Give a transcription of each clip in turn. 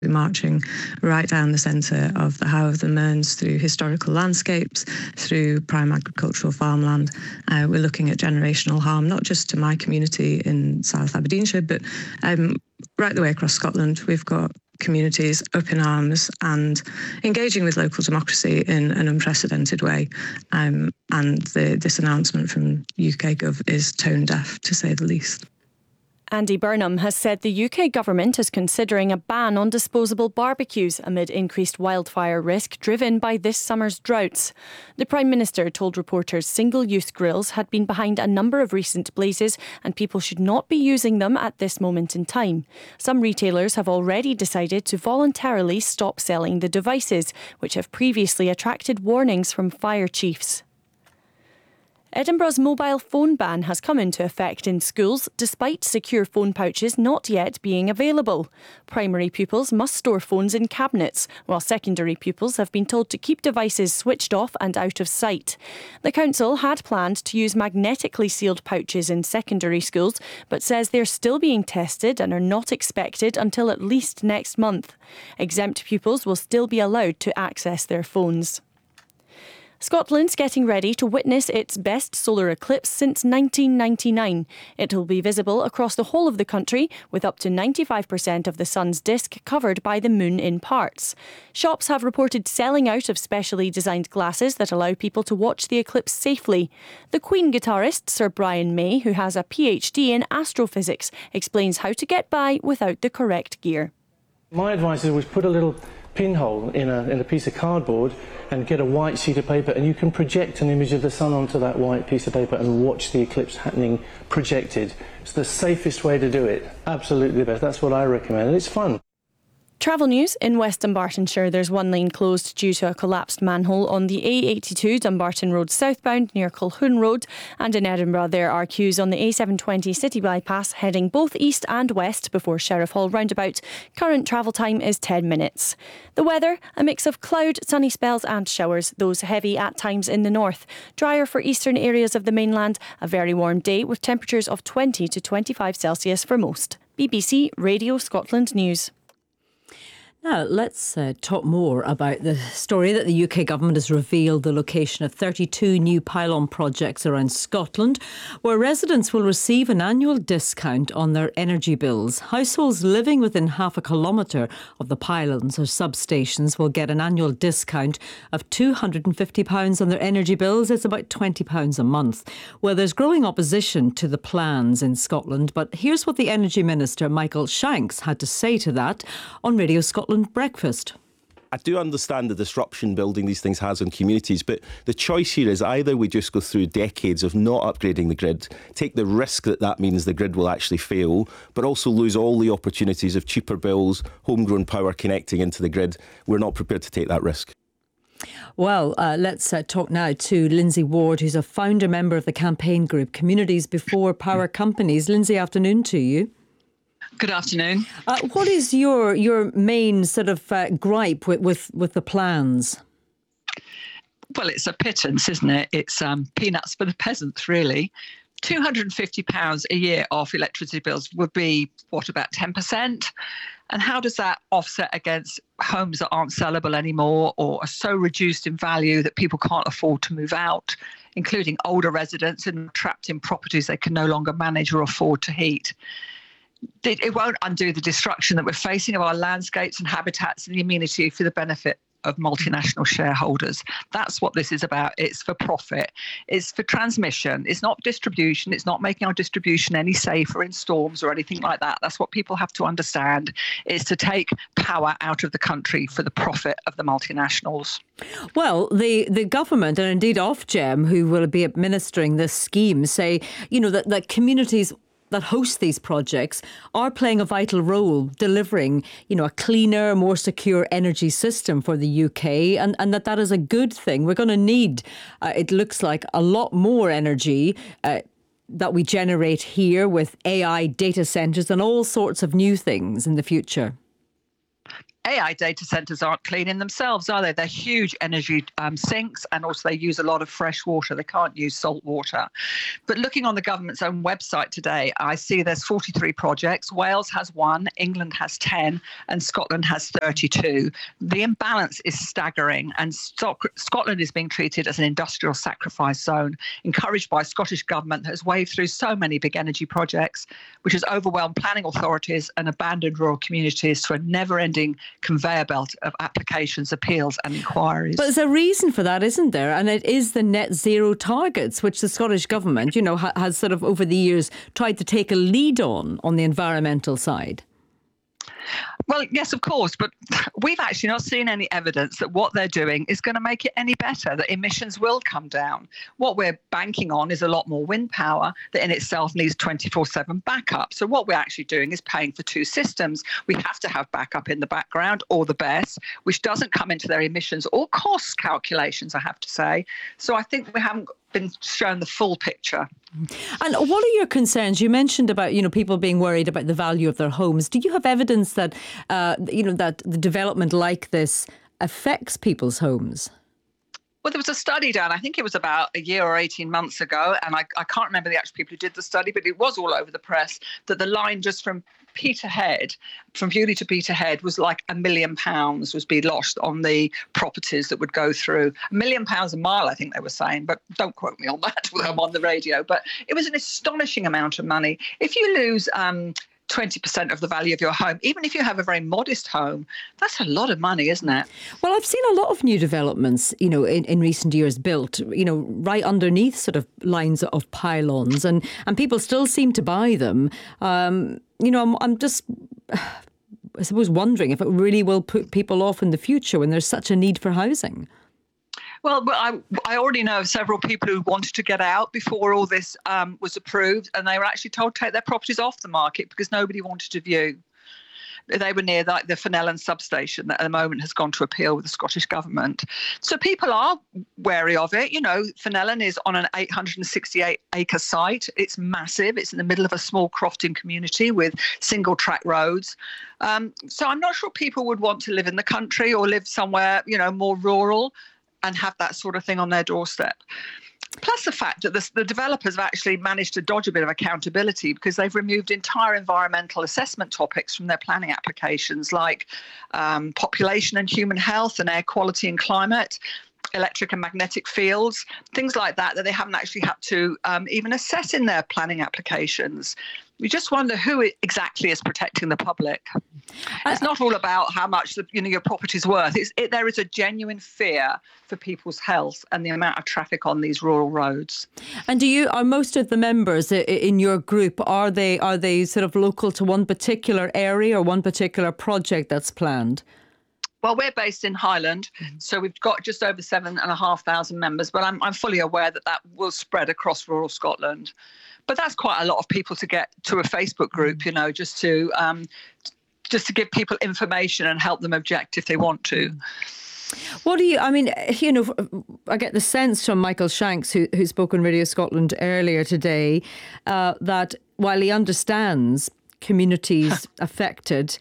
marching right down the centre of the How of the Mearns through historical landscapes, through prime agricultural farmland. We're looking at generational harm, not just to my community in South Aberdeenshire, but right the way across Scotland. We've got communities up in arms and engaging with local democracy in an unprecedented way. And this announcement from UK Gov is tone deaf, to say the least. Andy Burnham has said the UK government is considering a ban on disposable barbecues amid increased wildfire risk driven by this summer's droughts. The Prime Minister told reporters single-use grills had been behind a number of recent blazes and people should not be using them at this moment in time. Some retailers have already decided to voluntarily stop selling the devices, which have previously attracted warnings from fire chiefs. Edinburgh's mobile phone ban has come into effect in schools despite secure phone pouches not yet being available. Primary pupils must store phones in cabinets, while secondary pupils have been told to keep devices switched off and out of sight. The council had planned to use magnetically sealed pouches in secondary schools, but says they're still being tested and are not expected until at least next month. Exempt pupils will still be allowed to access their phones. Scotland's getting ready to witness its best solar eclipse since 1999. It will be visible across the whole of the country, with up to 95% of the sun's disk covered by the moon in parts. Shops have reported selling out of specially designed glasses that allow people to watch the eclipse safely. The Queen guitarist, Sir Brian May, who has a PhD in astrophysics, explains how to get by without the correct gear. My advice is always put a little pinhole in a piece of cardboard and get a white sheet of paper, and you can project an image of the sun onto that white piece of paper and watch the eclipse happening projected. It's the safest way to do it. Absolutely the best. That's what I recommend, and it's fun. Travel news in West Dunbartonshire. There's one lane closed due to a collapsed manhole on the A82 Dumbarton Road southbound near Colquhoun Road. And in Edinburgh there are queues on the A720 City Bypass heading both east and west before Sheriff Hall roundabout. Current travel time is 10 minutes. The weather, a mix of cloud, sunny spells and showers, those heavy at times in the north. Drier for eastern areas of the mainland. A very warm day with temperatures of 20 to 25 Celsius for most. BBC Radio Scotland News. Now, let's talk more about the story that the UK government has revealed the location of 32 new pylon projects around Scotland, where residents will receive an annual discount on their energy bills. Households living within half a kilometre of the pylons or substations will get an annual discount of £250 on their energy bills. It's about £20 a month. Well, there's growing opposition to the plans in Scotland, but here's what the Energy Minister, Michael Shanks, had to say to that on Radio Scotland Breakfast. I do understand the disruption building these things has on communities, but the choice here is either we just go through decades of not upgrading the grid, take the risk that means the grid will actually fail, but also lose all the opportunities of cheaper bills, homegrown power connecting into the grid. We're not prepared to take that risk. Well, let's talk now to Lindsay Ward, who's a founder member of the campaign group Communities Before Power Companies. Lindsay, afternoon to you. Good afternoon. What is your main sort of gripe with the plans? Well, it's a pittance, isn't it? It's peanuts for the peasants, really. £250 a year off electricity bills would be, about 10%? And how does that offset against homes that aren't sellable anymore or are so reduced in value that people can't afford to move out, including older residents and trapped in properties they can no longer manage or afford to heat? It won't undo the destruction that we're facing of our landscapes and habitats and the amenity for the benefit of multinational shareholders. That's what this is about. It's for profit. It's for transmission. It's not distribution. It's not making our distribution any safer in storms or anything like that. That's what people have to understand. It's to take power out of the country for the profit of the multinationals. Well, the government and indeed Ofgem, who will be administering this scheme, say, that communities that host these projects are playing a vital role delivering, a cleaner, more secure energy system for the UK, and that is a good thing. We're going to need, it looks like, a lot more energy that we generate here with AI data centres and all sorts of new things in the future. AI data centres aren't clean in themselves, are they? They're huge energy sinks, and also they use a lot of fresh water. They can't use salt water. But looking on the government's own website today, I see there's 43 projects. Wales has 1, England has 10, and Scotland has 32. The imbalance is staggering, and Scotland is being treated as an industrial sacrifice zone, encouraged by a Scottish government that has waved through so many big energy projects, which has overwhelmed planning authorities and abandoned rural communities to a never-ending conveyor belt of applications, appeals and inquiries. But there's a reason for that, isn't there? And it is the net zero targets, which the Scottish government, has sort of over the years tried to take a lead on the environmental side. Well, yes, of course, but we've actually not seen any evidence that what they're doing is going to make it any better, that emissions will come down. What we're banking on is a lot more wind power that in itself needs 24/7 backup. So what we're actually doing is paying for two systems. We have to have backup in the background, or the BESS, which doesn't come into their emissions or cost calculations, I have to say. So I think we haven't been shown the full picture. And what are your concerns? You mentioned about, people being worried about the value of their homes. Do you have evidence that, that the development like this affects people's homes? Well, there was a study done, I think it was about a year or 18 months ago, and I can't remember the actual people who did the study, but it was all over the press, that the line just from Peterhead, from Beaulieu to Peterhead, was like £1 million was being lost on the properties that would go through. £1 million a mile, I think they were saying, but don't quote me on that, I'm on the radio. But it was an astonishing amount of money. If you lose 20% of the value of your home, even if you have a very modest home, that's a lot of money, isn't it? Well, I've seen a lot of new developments, in recent years built, right underneath sort of lines of pylons, and people still seem to buy them. I'm just, I suppose, wondering if it really will put people off in the future when there's such a need for housing. Well, I already know of several people who wanted to get out before all this was approved, and they were actually told to take their properties off the market because nobody wanted to view. They were near the Fenelon substation that at the moment has gone to appeal with the Scottish government. So people are wary of it. Fenelon is on an 868-acre site. It's massive. It's in the middle of a small crofting community with single-track roads. So I'm not sure people would want to live in the country or live somewhere, more rural and have that sort of thing on their doorstep. Plus the fact that the developers have actually managed to dodge a bit of accountability because they've removed entire environmental assessment topics from their planning applications, like population and human health and air quality and climate, electric and magnetic fields, things like that they haven't actually had to even assess in their planning applications. We just wonder who exactly is protecting the public. It's not all about how much your property's worth. There is a genuine fear for people's health and the amount of traffic on these rural roads. And are most of the members in your group, are they sort of local to one particular area or one particular project that's planned? Well, we're based in Highland, so we've got just over 7,500 members, but I'm fully aware that will spread across rural Scotland. But that's quite a lot of people to get to a Facebook group, just to give people information and help them object if they want to. What do I get the sense from Michael Shanks, who spoke on Radio Scotland earlier today, that while he understands communities affected,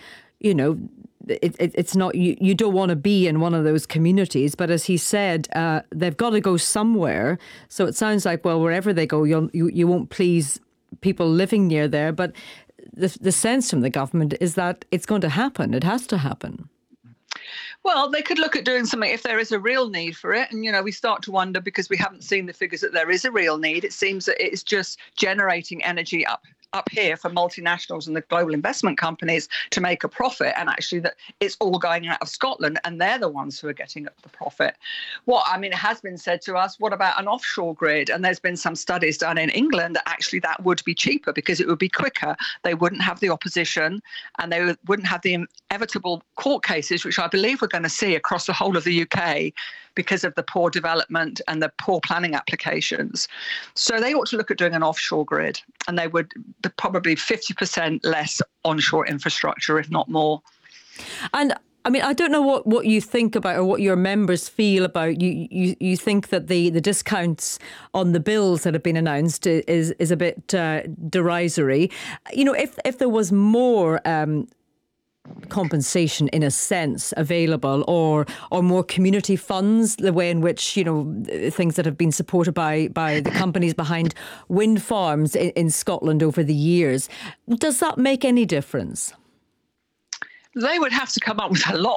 it's not, you don't want to be in one of those communities, but as he said, they've got to go somewhere. So it sounds like, well, wherever they go, you won't please people living near there. But the sense from the government is that it's going to happen. It has to happen. Well, they could look at doing something if there is a real need for it. And, we start to wonder, because we haven't seen the figures, that there is a real need. It seems that it's just generating energy up here for multinationals and the global investment companies to make a profit, and actually that it's all going out of Scotland and they're the ones who are getting the profit. It has been said to us, what about an offshore grid? And there's been some studies done in England that actually that would be cheaper because it would be quicker. They wouldn't have the opposition and they wouldn't have the inevitable court cases, which I believe we're going to see across the whole of the UK because of the poor development and the poor planning applications. So they ought to look at doing an offshore grid, and they would probably 50% less onshore infrastructure, if not more. And I don't know what you think about, or what your members feel about. You think that the discounts on the bills that have been announced is a bit derisory. If there was more compensation in a sense available, or more community funds, the way in which, things that have been supported by the companies behind wind farms in Scotland over the years. Does that make any difference? They would have to come up with a lot